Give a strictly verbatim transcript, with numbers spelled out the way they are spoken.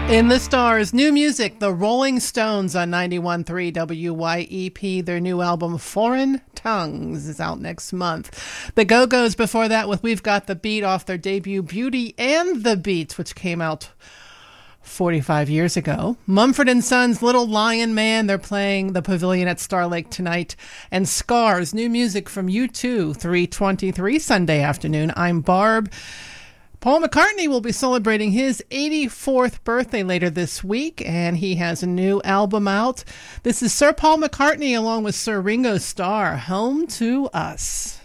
In the Stars, new music, the Rolling Stones on ninety-one point three W Y E P. Their new album, Foreign Tongues, is out next month. The Go-Go's before that with We've Got the Beat off their debut, Beauty and the Beat, which came out forty-five years ago. Mumford and Sons, Little Lion Man, they're playing the Pavilion at Star Lake tonight. And Scars, new music from U two, three twenty-three Sunday afternoon. I'm Barb. Paul McCartney will be celebrating his eighty-fourth birthday later this week, and he has a new album out. This is Sir Paul McCartney along with Sir Ringo Starr, Home to Us.